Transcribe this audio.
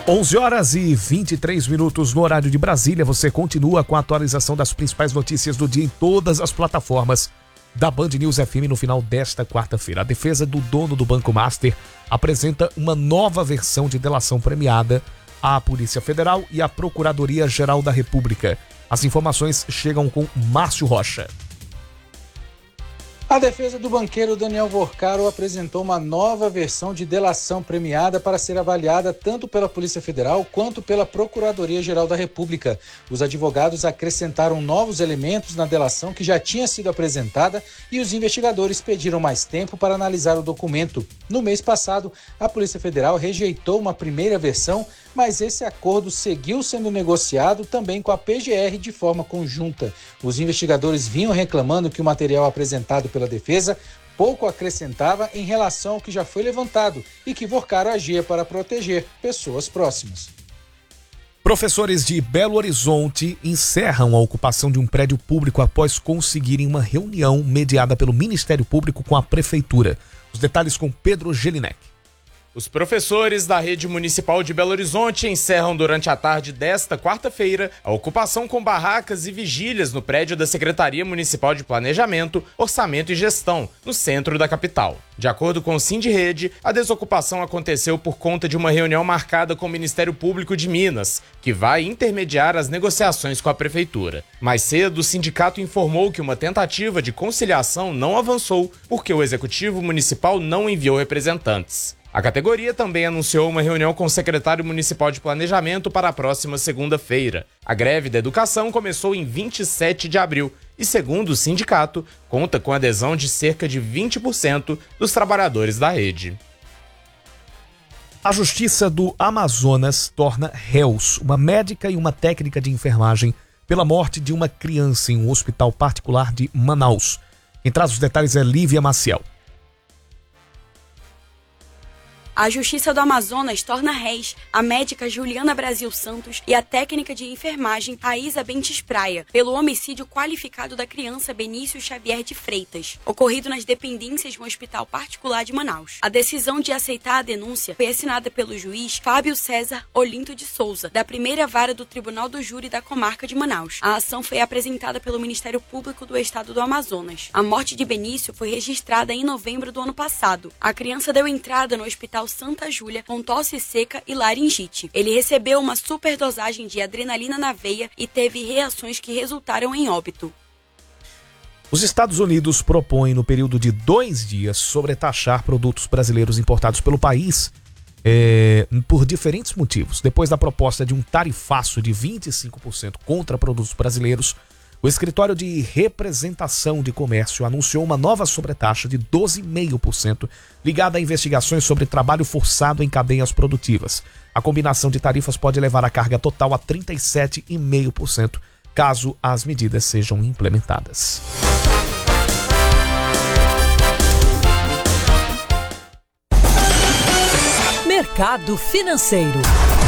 11h23 no horário de Brasília. Você continua com a atualização das principais notícias do dia em todas as plataformas da Band News FM no final desta quarta-feira. A defesa do dono do Banco Master apresenta uma nova versão de delação premiada à Polícia Federal e à Procuradoria-Geral da República. As informações chegam com Márcio Rocha. A defesa do banqueiro Daniel Vorcaro apresentou uma nova versão de delação premiada para ser avaliada tanto pela Polícia Federal quanto pela Procuradoria-Geral da República. Os advogados acrescentaram novos elementos na delação que já tinha sido apresentada e os investigadores pediram mais tempo para analisar o documento. No mês passado, a Polícia Federal rejeitou uma primeira versão, mas esse acordo seguiu sendo negociado também com a PGR de forma conjunta. Os investigadores vinham reclamando que o material apresentado pela defesa pouco acrescentava em relação ao que já foi levantado e que Vorcaro agia para proteger pessoas próximas. Professores de Belo Horizonte encerram a ocupação de um prédio público após conseguirem uma reunião mediada pelo Ministério Público com a Prefeitura. Os detalhes com Pedro Gelinek. Os professores da Rede Municipal de Belo Horizonte encerram durante a tarde desta quarta-feira a ocupação com barracas e vigílias no prédio da Secretaria Municipal de Planejamento, Orçamento e Gestão, no centro da capital. De acordo com o Sindirrede, a desocupação aconteceu por conta de uma reunião marcada com o Ministério Público de Minas, que vai intermediar as negociações com a Prefeitura. Mais cedo, o sindicato informou que uma tentativa de conciliação não avançou porque o Executivo Municipal não enviou representantes. A categoria também anunciou uma reunião com o secretário municipal de Planejamento para a próxima segunda-feira. A greve da educação começou em 27 de abril e, segundo o sindicato, conta com adesão de cerca de 20% dos trabalhadores da rede. A Justiça do Amazonas torna réus uma médica e uma técnica de enfermagem pela morte de uma criança em um hospital particular de Manaus. Quem traz os detalhes é Lívia Maciel. A Justiça do Amazonas torna réis a médica Juliana Brasil Santos e a técnica de enfermagem Thaisa Bentes Praia pelo homicídio qualificado da criança Benício Xavier de Freitas, ocorrido nas dependências de um hospital particular de Manaus. A decisão de aceitar a denúncia foi assinada pelo juiz Fábio César Olinto de Souza, da primeira vara do Tribunal do Júri da comarca de Manaus. A ação foi apresentada pelo Ministério Público do Estado do Amazonas. A morte de Benício foi registrada em novembro do ano passado. A criança deu entrada no hospital Santa Júlia com tosse seca e laringite. Ele recebeu uma superdosagem de adrenalina na veia e teve reações que resultaram em óbito. Os Estados Unidos propõem, no período de 2 dias, sobretaxar produtos brasileiros importados pelo país por diferentes motivos. Depois da proposta de um tarifaço de 25% contra produtos brasileiros, o Escritório de Representação de Comércio anunciou uma nova sobretaxa de 12,5% ligada a investigações sobre trabalho forçado em cadeias produtivas. A combinação de tarifas pode levar a carga total a 37,5%, caso as medidas sejam implementadas. Mercado Financeiro.